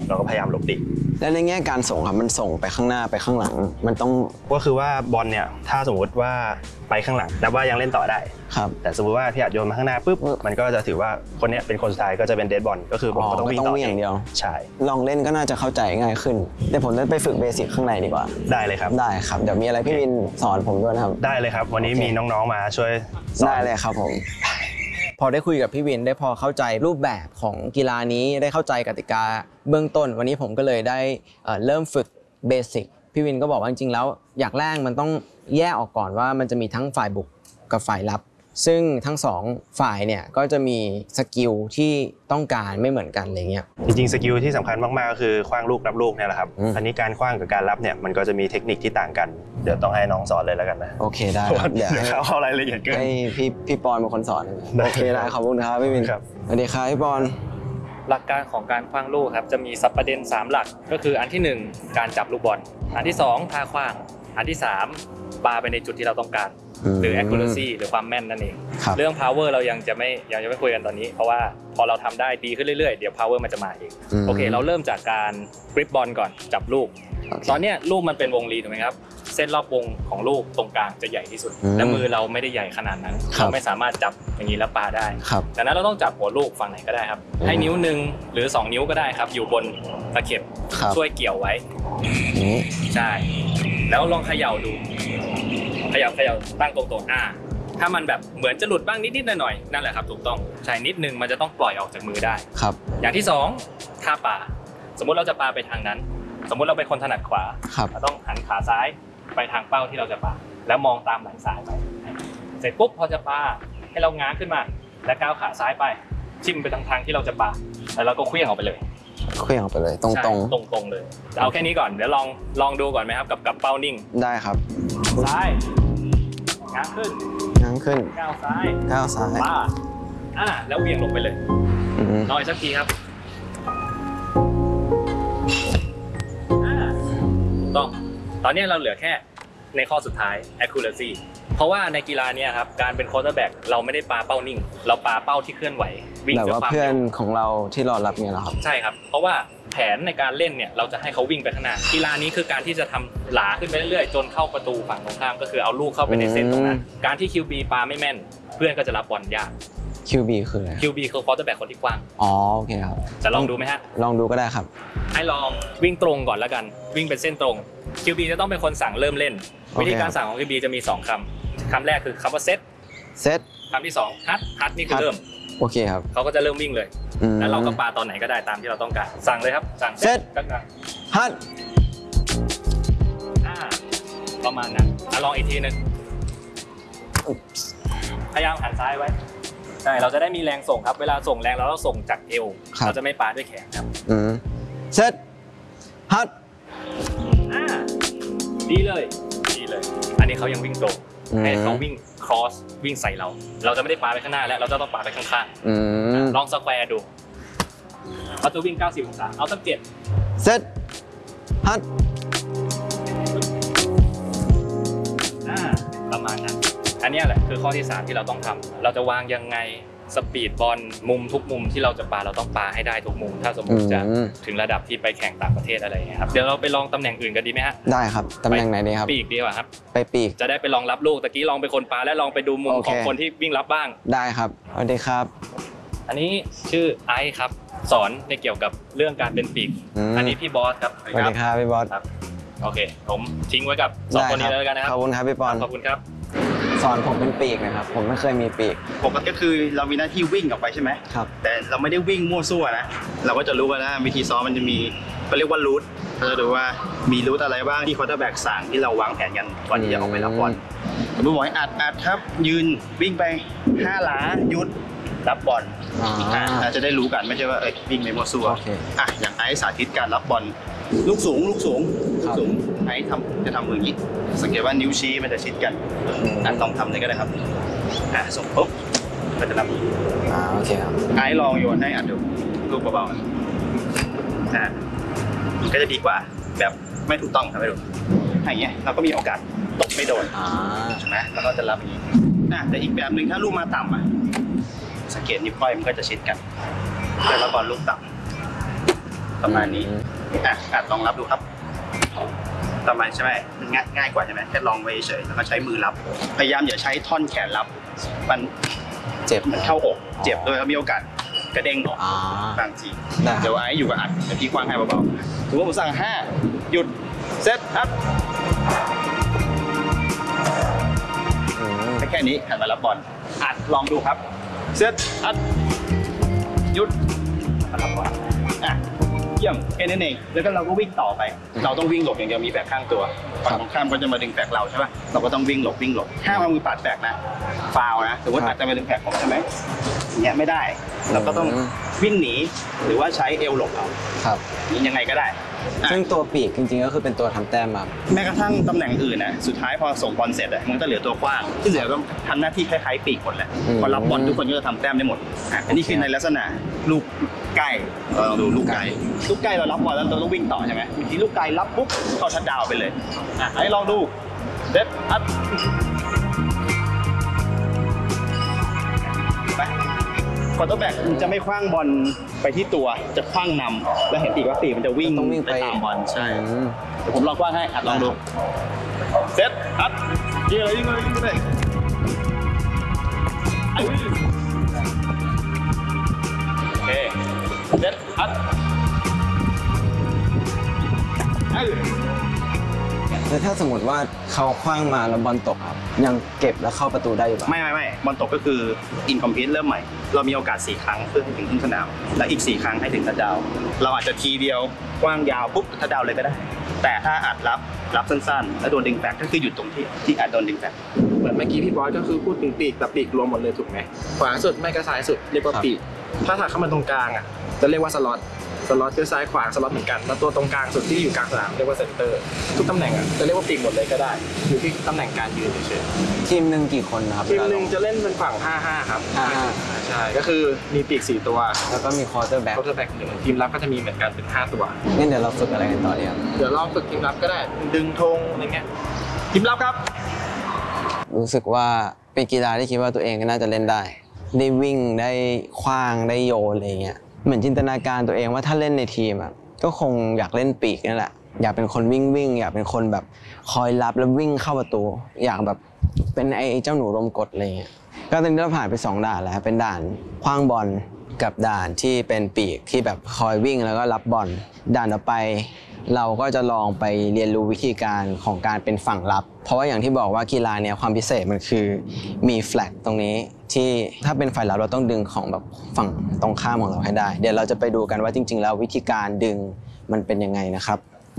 เราก็พยายามหลบหลีกและในแง่การส่งครับมันส่งไปข้างหน้าไปข้างหลังมันต้องก็คือว่าบอลเนี่ยถ้าสมมติว่าไปข้างหลังนับว่ายังเล่นต่อได้ครับแต่สมมติว่าพี่อาจโยนมาข้างหน้าปุ๊บมันก็จะถือว่าคนนี้เป็นคนสุดท้ายก็จะเป็นเดดบอลก็คือผมก็ต้องวิ่งต่ออย่างเดียวใช่ลองเล่นก็น่าจะเข้าใจง่ายขึ้นเดี๋ยวผมจะไปฝึกเบสิกข้างในดีกว่าได้เลยครับได้ครับเดี๋ยวมีอะไรพี่วินสอนผมด้วยนะครับได้เลยครับวันนี้มีน้องๆมาช่วยสอนได้เลยครับผมพอได้คุยกับพี่วินได้พอเข้าใจรูปแบบของกีฬานี้ได้เข้าใจกติกาเบื้องต้นวันนี้ผมก็เลยได้เริ่มฝึกเบสิกพี่วินก็บอกว่าจริงๆแล้วอย่างแรกมันต้องแยกออกก่อนว่ามันจะมีทั้งฝ่ายบุกกับฝ่ายรับซึ่งทั้งสองฝ่ายเนี่ยก็จะมีสกิลที่ต้องการไม่เหมือนกันอะไรเงี้ยจริงๆสกิลที่สำคัญมากๆก็คือขว้างลูกรับลูกเนี่ยแหละครับอันนี้การขว้างกับการรับเนี่ยมันก็จะมีเทคนิคที่ต่างกันเดี๋ยวต้องให้น้องสอนเลยแล้วกันนะโอเคได้ครับเดี๋ยวเข้ารายละเอียดเกินให้พี่ปอนเป็นคนสอนโอเคได้ขอบคุณครับพี่วินครับสวัสดีครับพี่ปอนหลักการของการขว้างลูกครับจะมีสับประเด็น3หลักก็คืออันที่1การจับลูกบอลอันที่2ท่าขว้างอันที่3ปาไปในจุดที่เราต้องการหรือ accuracy หรือความแม่นนั่นเองเรื่อง power เรายังจะไม่คุยกันตอนนี้เพราะว่าพอเราทำได้ดีขึ้นเรื่อยๆเดี๋ยว power มันจะมาเองโอเคเราเริ่มจากการกริปบอลก่อนจับลูกตอนนี้ลูกมันเป็นวงรีถูกไหมครับเส้นรอบวงของลูกตรงกลางจะใหญ่ที่สุดและมือเราไม่ได้ใหญ่ขนาดนั้นเราไม่สามารถจับอย่างนี้แล้วปาได้ดังนั้นเราต้องจับหัวลูกฝั่งไหนก็ได้ครับให้นิ้ว1หรือ2นิ้วก็ได้ครับอยู่บนตะเข็บช่วยเกี่ยวไว้ใช่แล้วลองเขย่าดูเขย่าตั้งตรงๆถ้ามันแบบเหมือนจะหลุดบ้างนิดๆหน่อยๆนั่นแหละครับถูกต้องใช่นิดนึงมันจะต้องปล่อยออกจากมือได้ครับอย่างที่2ท่าปาสมมุติเราจะปาไปทางนั้นสมมุติเราเป็นคนถนัดขวาเราต้องหันขาซ้ายไปทางเป้าที่เราจะปาแล้วมองตามหลังซ้ายไปเสร็จปุ๊บพอจะปาให้เราง้างขึ้นมาและก้าวขาซ้ายไปชิ่มไปทางที่เราจะปาแล้วเราก็เคลื่อนออกไปเลยเคลื่อนออกไปเลยตรงเลยเอาแค่นี้ก่อนเดี๋ยวลองดูก่อนไหมครับกับเป้านิ่งได้ครับซ้ายง้างขึ้นก้าวซ้ายปาแล้วเหวี่ยงลงไปเลยน้อยสักทีครับต้องตอนนี้เราเหลือแค่ในข้อสุดท้าย accuracy เพราะว่าในกีฬานี้ครับการเป็น quarterback เราไม่ได้ปาเป้านิ่งเราปาเป้าที่เคลื่อนไหววิ่งกับความเพื่อนของเราที่รอรับเนี่ยเหรอครับใช่ครับเพราะว่าแผนในการเล่นเนี่ยเราจะให้เขาวิ่งไปข้างหน้ากีฬานี้คือการที่จะทำหลาขึ้นไปเรื่อยๆจนเข้าประตูฝั่งตรงข้ามก็คือเอาลูกเข้าไปในเส้นตรงนั้นการที่ QB ปาไม่แม่นเพื่อนก็จะรับบอลยาก QB คืออะไร QB คือ quarterback คนที่กว้างโอเคครับจะลองดูไหมฮะลองดูก็ได้ครับให้ลองวิ่งตรงก่อนแล้วกันวิ่งเป็นเส้นตรง QB จะต้องเป็นคนสั่งเริ่มเล่นวิธีการสั่งของ QB จะมี2คำแรกคือคำว่าเซตคำที่2ฮัทนี่คือเริ่มโอเคครับเขาก็จะเริ่มวิ่งเลยแล้วเราก็ปาตอนไหนก็ได้ตามที่เราต้องการสั่งเลยครับสั่งเซตฮัทประมาณนั้นลองอีกทีนึงพยายามหันซ้ายไว้ใช่เราจะได้มีแรงส่งครับเวลาส่งแรงเราต้องส่งจากเอวเราจะไม่ปาด้วยแขนครับเซตฮัทดีเลยอันนี้เขายังวิ่งตรงให้เขาวิ่ง cross วิ่งใส่เราจะไม่ได้ปาไปข้างหน้าแล้วเราจะต้องปาไปข้างๆลองสแควร์ดูเราจะวิ่ง90องศาเอาสัก7 เซตฮัทประมาณนั้นอันนี้แหละคือข้อที่3ที่เราต้องทำเราจะวางยังไงสปีดบอลมุมทุกมุมที่เราจะปาเราต้องปาให้ได้ทุกมุมถ้าสมมติจะถึงระดับที่ไปแข่งต่างประเทศอะไรอย่างเงี้ยครับเดี๋ยวเราไปลองตำแหน่งอื่นกันดีไหมฮะได้ครับตำแหน่งไหนดีครับปีกดีกว่าครับไปปีกจะได้ไปลองรับลูกตะกี้ลองไปคนปาและลองไปดูมุมของคนที่วิ่งรับบ้างได้ครับสวัสดีครับอันนี้ชื่อไอซ์ครับสอนในเกี่ยวกับเรื่องการเป็นปีกอันนี้พี่บอสครับสวัสดีครับพี่บอสครับโอเคผมทิ้งไว้กับ2คนนี้แล้วกันนะครับขอบคุณครับพี่ปอนขอบคุณครับสอนผมเป็นปีกนะครับผมไม่เคยมีปีกปกติก็คือเรามีหน้าที่วิ่งออกไปใช่ไหมครับแต่เราไม่ได้วิ่งมั่วซั่วนะเราก็จะรู้ว่านะวิธีซ้อมมันจะมีเขาเรียกว่ารูทเราจะดูว่ามีรูทอะไรบ้างที่ควอเตอร์แบ็กสั่งที่เราวางแผนกันก่อนที่จะออกไปรับบอลผมบอกให้อัดครับยืนวิ่งไป5 หลาหยุดรับบอลอาจจะได้รู้กันไม่ใช่ว่าวิ่งไม่มั่วซั่วอย่างไอซ์สาธิตการรับบอลลูกสูงไอ้จะทำมืออย่างนี้สังเกตว่านิ้วชี้มันจะชิดกันลองทำเลยก็ได้ครับส่งปุ๊บมันจะทำโอเคครับไอ้ลองโยนให้ดูลูกเบาๆมันก็จะดีกว่าแบบไม่ถูกต้องครับไม่ถูกอย่างเงี้ยเราก็มีโอกาสตกไม่โดนใช่ไหมแล้วก็จะรับอย่างนี้แต่อีกแบบหนึ่งถ้าลูกมาต่ำสังเกตนิ้วก้อยมันก็จะชิดกันเพื่อรับบอลลูกต่ำประมาณนี้อัดลองรับดูครับประมาณใช่ไหมง่ายกว่าใช่ไหมแค่ลองไว้เฉยแล้วก็ใช้มือรับพยายามอย่าใช้ท่อนแขนรับมันเจ็บมันเข้าอกเจ็บด้วยแล้วมีโอกาสกระเด้งออกบางทีเดี๋ยวไอ้อยู่กับอัดแต่พี่กว้างให้เบาๆถือว่าผมสั่ง5หยุดเซตอัพแค่นี้หันมารับบอลอัดลองดูครับเซตอัดหยุดมารับบอลเยี่ยมแค่นั้นเองแล้วก็เราก็วิ่งต่อไปเราต้องวิ่งหลบอย่างเดียวมีแบกข้างตัวฝั่งตรงข้ามก็จะมาดึงแบกเราใช่ป่ะเราก็ต้องวิ่งหลบห้ามเอามือปัดแบกนะฟาวนะสมมติอาจจะมาดึงแบกผมใช่ไหมอย่างเงี้ยไม่ได้เราก็ต้องวิ่งหนีหรือว่าใช้เอวหลบเอาครับนี่ยังไงก็ได้ซึ่งตัวปีกจริงๆก็คือเป็นตัวทำแต้มมาแม้กระทั่งตำแหน่งอื่นนะสุดท้ายพอส่งบอลเสร็จมันก็เหลือตัวกว้างที่เหลือก็ทำหน้าที่คล้ายๆปีกหมดแหละพอรับบอลทุกคนก็จะทำแต้มได้หมดอันนี้คือในลักษณะลูกไก่เราดูลูกไก่เรารับบอลแล้วเราต้องวิ่งต่อใช่ไหมบางทีลูกไก่รับปุ๊บเข้าทัชดาวน์ไปเลยให้ลองดูเด็ดอัพไปควอเตอร์แบ็กมันจะไม่คว้างบอลไปที่ตัวจะคว้างนำแล้วเห็นปีกว่าปีกมันจะวิ่งไปตามบอลใช่เดี๋ยวผมลองคว้างให้อัดลองดูเซตอัดยิงเลยโอเคเซตอัดแล้วถ้าสมมติว่าเขาคว้างมาแล้วบอลตกครับยังเก็บแล้วเข้าประตูได้อยู่ป่ะไม่บอลตกก็คืออินคอมพลีทเริ่มใหม่เรามีโอกาส4ครั้งเพื่อให้ถึงครึ่งสนามและอีก4ครั้งให้ถึงทัชดาวน์เราอาจจะทีเดียวกว้างยาวปุ๊บทัชดาวน์เลยก็ได้แต่ถ้าอัดรับสั้นๆแล้วโดนดึงแบกก็คือหยุดตรงที่อัดโดนดึงแบกเหมือนเมื่อกี้พี่บอสก็คือพูดถึงปีกแต่ปีกรวมหมดเลยถูกไหมขวาสุดไม่ก็ซ้ายสุดเรียกว่าปีกถ้าถักเข้ามาตรงกลางอ่ะจะเรียกว่าสล็อตคือซ้ายขวาสล็อตเหมือนกันแล้วตัวตรงกลางสุดที่อยู่กลางสนามเรียกว่าเซนเตอร์ทุกตำแหน่งอ่ะจะเรียกว่าปีกหมดเลยก็ได้อยู่ที่ตำแหน่งการยืนเฉยทีมหนึ่งกี่คนนะครับๆทีมหนึ่งจะเล่นเป็นฝั่ง 5-5 ครับใช่ก็คือมีปีก4ตัวแล้วก็มีควอเตอร์แบ็กเขาจะแบ่ง1ทีมรับก็จะมีเหมือนกันเป็น5ตัวงั้นเดี๋ยวเราฝึกอะไรกันต่อดีครับเดี๋ยวลองฝึกทีมรับก็ได้ดึงธงอะไรเงี้ยทีมรับครับรู้สึกว่าเป็นกีฬาที่คิดว่าตัวเองก็น่าจะเล่นได้วิ่งได้คว้างได้โยนอะไรเงี้ยเหมือนจินตนาการตัวเองว่าถ้าเล่นในทีมอ่ะก็คงอยากเล่นปีกนั่นแหละอยากเป็นคนวิ่งอยากเป็นคนแบบคอยรับแล้ววิ่งเข้าประตูอยากแบบเป็นไอ้เจ้าหนูลมกดอะไรเงี้ยก็ตอนนี้เราผ่านไป2ด่านแล้วเป็นด่านคว้างบอลกับด่านที่เป็นปีกที่แบบคอยวิ่งแล้วก็รับบอลด่านต่อไปเราก็จะลองไปเรียนรู้วิธีการของการเป็นฝั่งรับเพราะว่าอย่างที่บอกว่ากีฬาเนี่ยความพิเศษมันคือมีแฟลกตรงนี้ที่ถ้าเป็นฝ่ายรับเราต้องดึงของแบบฝั่งตรงข้ามของเราให้ได้เดี๋ยวเราจะไปดูกันว่าจริงๆแล้ววิธีการดึงมันเป็นยังไงนะครับ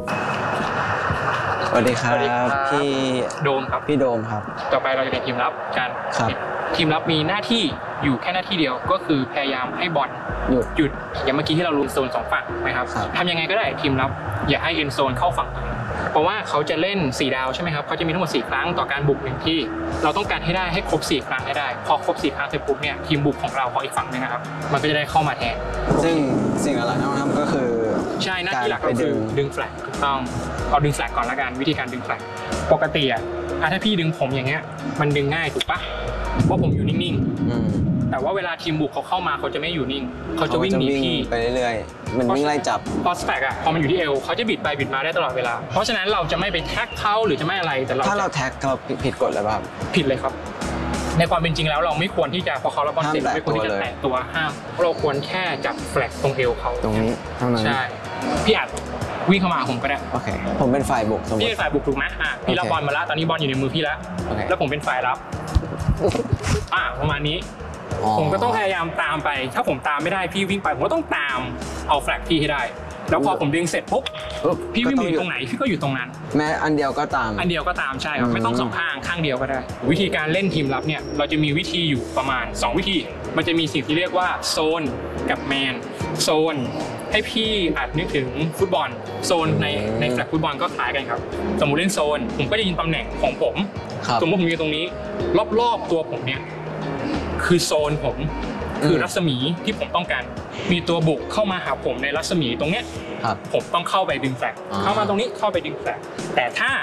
สวัสดีครับพี่โดมครับพี่โดมครับต่อไปเราจะเป็นทีมรับกันครับทีมรับมีหน้าที่อยู่แค่หน้าที่เดียวก็คือพยายามให้บอลหยุดอย่างเมื่อกี้ที่เราลุ้นโซน2ฝั่งนะครับครับทำยังไงก็ได้ทีมรับอย่าให้เอ็นโซนเข้าฝั่งตัวเองเพราะว่าเขาจะเล่น4ดาวใช่ไหมครับเขาจะมีทั้งหมด4ครั้งต่อการบุก1ที่เราต้องการให้ได้ให้ครบ4ครั้งให้ได้พอครบ4ครั้งเสร็จปุ๊บเนี่ยทีมบุกของเราของอีกฝั่งนึงนะครับมันก็จะได้เข้ามาแทนซึ่งสิ่งหลักๆที่ต้องทำก็คือใช่หน้าที่หลักก็ารไปคือดึงแฟลกถูกต้องเอาดึงแฟลกก่อนละกันวิธีการดึงแฟลกปกติอ่ะถ้าพี่ดึงผมอย่างเงี้ยมันดึงง่ายถูกปะเพราะผมอยู่นิ่งๆแต่ว่าเวลาทีมบุกเขาเข้ามาเขาจะไม่อยู่นิ่งเขาจะวิ่งหนีพี่ไปเรื่อยๆมันวิ่งไล่จับพอสแต็กอ่ะพอมันอยู่ที่เอวเขาจะบิดไปบิดมาได้ตลอดเวลาเพราะฉะนั้นเราจะไม่ไปแท็กเขาหรือจะไม่อะไรแต่เราถ้าเราแท็กเราผิดกฎเลยป่ะครับผิดเลยครับในความเป็นจริงแล้วเราไม่ควรที่จะพอเขารับบอลเสร็จห้ามแตะไม่ควรที่จะตัวเลยแตะตัวห้ามเราควรแค่จับแฟลกตรงเอวเขาตรงนี้เท่านั้นใช่พี่อัดวิ่งเข้ามาผมก็ได้โอเค ผมเป็นฝ่ายบุกสมมพี่ติเป็นฝ่ายบุกถูกไหมพี่รับบอลมาแล้วตอนนี้บอลอยู่ในมือพี่แล้วโอเคแล้วผมเป็นฝ่ายรับประมาณนี้ผมก็ต้องพยายามตามไปถ้าผมตามไม่ได้พี่วิ่งไปผมก็ต้องตามเอาแฟลกพี่ให้ได้แล้วพอผมดึงเสร็จปุ๊บพี่วิ่งอยู่ตรงไหนพี่ก็อยู่ตรงนั้นแม้อันเดียวก็ตามอันเดียวก็ตามใช่ครับไม่ต้อง2ข้างเดียวก็ได้วิธีการเล่นทีมรับเนี่ยเราจะมีวิธีอยู่ประมาณ2วิธีมันจะมีสิ่งที่เรียกว่าโซนกับแมนโซนให้พี่อาจนึกถึงฟุตบอลโซนในแฟลกฟุตบอลก็คล้ายกันครับสมมุติเล่นโซนผมก็จะยิงตำแหน่งของผมครับสมมติผมอยู่ตรงนี้รอบๆตัวผมเนี่ยคือโซนผมคือรัศมีที่ผมต้องการมีตัวบุกเข้ามาหาผมในรัศมีตรงเนี้ยครับผมต้องเข้าไปดึงแฟลกอ่าเข้ามาตรงนี้เข้าไปดึงแฟลกแต่ถ้า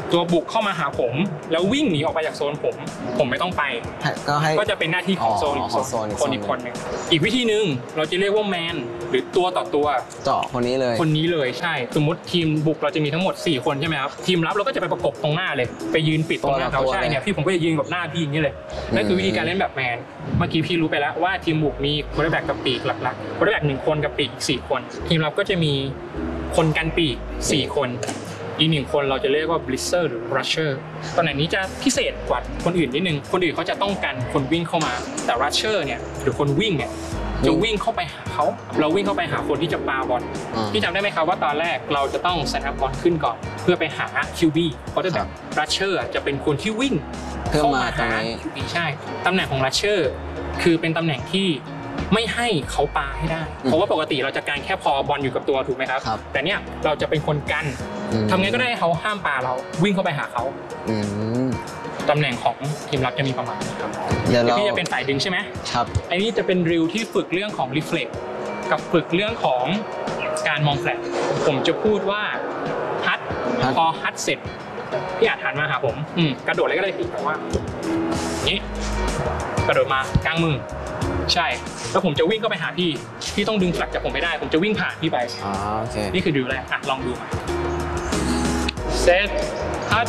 ตัวบุกเข้ามาหาผมแล้ววิ่งหนีออกไปจากโซนผมไม่ต้องไป ก็จะเป็นหน้าที่ของโซนอีกคนอีกคนหนึ่งอีกวิธีหนึ่งเราจะเรียกว่าแมนหรือตัวต่อตัวเจาะคนนี้เลยใช่สมมติทีมบุกเราจะมีทั้งหมด4คนใช่ไหมครับทีมรับเราก็จะไปประกบตรงหน้าเลยไปยืนปิดตรงหน้าเขาใช่เนี่ยพี่ผมก็จะยืนกับหน้าพี่อย่างนี้เลยนั่นคือวิธีการเล่นแบบแมนเมื่อกี้พี่รู้ไปแล้วว่าทีมบุกมีควอเตอร์แบ็กกับปีกหลักๆควอเตอร์แบ็ก1คนกับปีกอีก4คนทีมรับก็จะมีคนกันปีก4คนอีก1คนเราจะเรียกว่า blitzer หรือ rusher ตำแหน่งนี้จะพิเศษกว่าคนอื่นนิดนึงคนอื่นเขาจะต้องกันคนวิ่งเข้ามาแต่ rusher เนี่ยหรือคนวิ่งเนี่ยจะวิ่งเข้าไปหาเขาเราวิ่งเข้าไปหาคนที่จะปาบอลพี่จำได้ไหมครับว่าตอนแรกเราจะต้อง set up บอลขึ้นก่อนเพื่อไปหา QB เพราะแบบ rusher จะเป็นคนที่วิ่งเข้ามาหา QB ใช่ตำแหน่งของ rusher คือเป็นตำแหน่งที่ไม่ให้เขาปาให้ได้เพราะว่าปกติเราจะการแค่พอบอลอยู่กับตัวถูกไหมครับแต่เนี่ยเราจะเป็นคนกันทำไงก็ได้เขาห้ามปาเราวิ่งเข้าไปหาเขาตำแหน่งของทีมรับจะมีประมาณนี้ครับเดี๋ยวพี่จะเป็นฝ่ายดึงใช่ไหมครับอันนี้จะเป็นดริลที่ฝึกเรื่องของ reflex กับฝึกเรื่องของการมองแฟลชผมจะพูดว่าฮัทพอฮัทเสร็จพี่อาจหันมาหาผมกระโดดอะไรก็ได้พี่แต่ว่านี้กระโดดมากลางมือใช่แล้วผมจะวิ่งเข้าไปหาพี่ต้องดึงแฟลชจากผมไม่ได้ผมจะวิ่งผ่านพี่ไปโอเคนี่คือดริลแรกลองดูมาเซตฮัท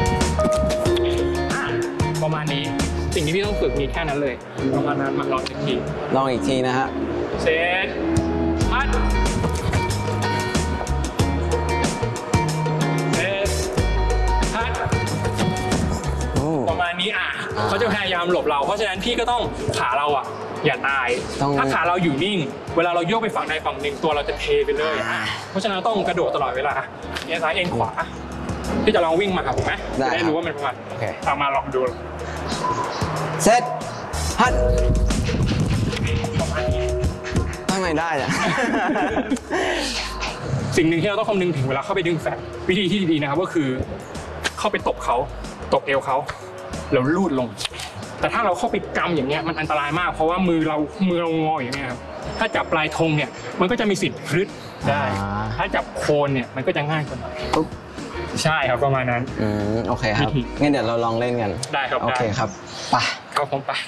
ประมาณนี้สิ่งที่พี่ต้องฝึกมีแค่นั้นเลยประมาณนั้นมาลองอีกทีนะฮะเซตฮัทเซตฮัทประมาณนี้เขาจะพยายามหลบเราเพราะฉะนั้นพี่ก็ต้องขาเราอย่าตายถ้าขาเราอยู่นิ่งเวลาเราโยกไปฝั่งใดฝั่งหนึ่งตัวเราจะเทไปเลยเพราะฉะนั้นต้องกระโดดตลอดเวลาเอ็นซ้ายเอ็นขวาพี่จะลองวิ่งมาครับผมไหมจะได้รู้ว่ามันประมาณเอามาลองดูเซตฮัททำไมได้อะสิ่งหนึ่งที่เราต้องคำนึงถึงเวลาเข้าไปดึงแฟลชวิธีที่ดีนะครับก็คือเข้าไปตบเขาตบเอวเขาแล้วลูดลงแต่ถ้าเราเข้าไปกำอย่างเงี้ยมันอันตรายมากเพราะว่ามือเรางออย่างเงี้ยครับถ้าจับปลายธงเนี่ยมันก็จะมีสิทธิ์พลึดได้ถ้าจับโคนเนี่ยมันก็จะง่ายกว่าหน่อยใช่ครับประมาณนั้นโอเคครับงั้นเดี๋ยวเราลองเล่นกันได้ครับโอเคครับไปครับผมไป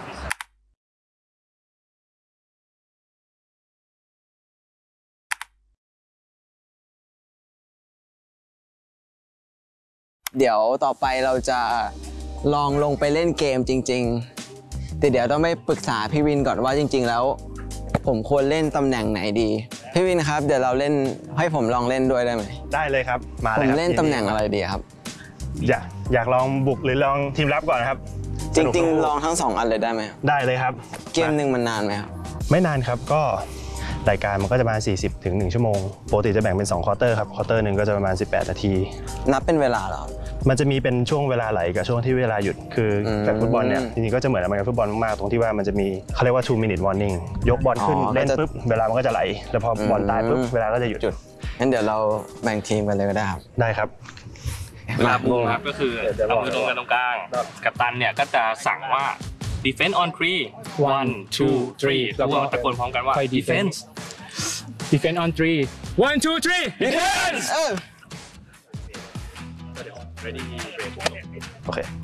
เดี๋ยวต่อไปเราจะลองลงไปเล่นเกมจริงๆแต่เดี๋ยวต้องไปปรึกษาพี่วินก่อนว่าจริงๆแล้วผมควรเล่นตำแหน่งไหนดีพี่วินครับเดี๋ยวเราเล่นให้ผมลองเล่นด้วยได้ไหมได้เลยครับมาเลยครับผมเล่นตำแหน่งอะไรดีครับอยากลองบุกหรือลองทีมรับก่อนครับจริงๆลองทั้ง2อันเลยได้ไหมได้เลยครับเกมหนึ่งมันนานไหมครับไม่นานครับก็รายการมันก็จะประมาณ40 ถึง 1 ชั่วโมงปกติจะแบ่งเป็น2ควอเตอร์ครับควอเตอร์หนึ่งก็จะประมาณ18 นาทีนับเป็นเวลาเหรอมันจะมีเป็นช่วงเวลาไหลกับช่วงที่เวลาหยุดคือแบบฟุตบอลเนี่ยจริงๆก็จะเหมือนอเมริกันฟุตบอลมากๆตรงที่ว่ามันจะมีเขาเรียกว่า 2 minute warning ยกบอลขึ้นเล่นปุ๊บเวลามันก็จะไหลแล้วพอบอลตายปุ๊บเวลาก็จะหยุดงั้นเดี๋ยวเราแบ่งทีมกันเลยก็ได้ครับได้ครับเวลาบุกครับก็คือเอามือตรงกลางกัปตันเนี่ยก็จะสั่งว่า defense on 3 1 2 3แล้วก็ตะโกนพร้อมกันว่า defense on 3 1 2 3 defense โอเค